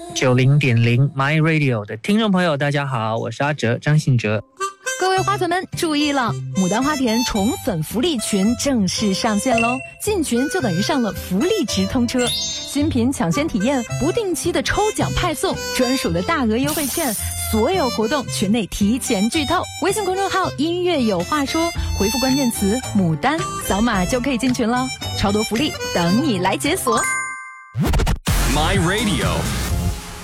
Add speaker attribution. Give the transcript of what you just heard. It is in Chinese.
Speaker 1: 90.0 My Radio 的听众朋友，大家好，我是阿哲，张信哲。
Speaker 2: 各位花粉们注意了，牡丹花田宠粉福利群正式上线喽！进群就等于上了福利直通车，新品抢先体验，不定期的抽奖派送，专属的大额优惠券，所有活动群内提前剧透。微信公众号音乐有话说，回复关键词牡丹，扫码就可以进群了，超多福利等你来解锁。
Speaker 3: My Radio